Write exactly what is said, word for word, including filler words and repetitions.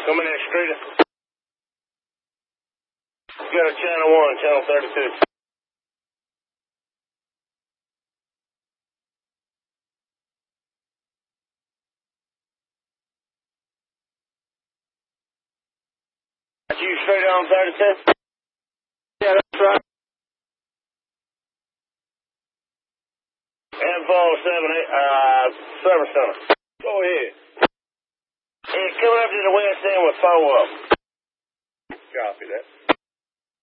Coming in straight up. You got a channel one, channel thirty-two. Got you straight on thirty-two? Yeah, that's right. M four seven eight, uh, service center. Go ahead. Hey, coming up to the west end with four of them. Copy that.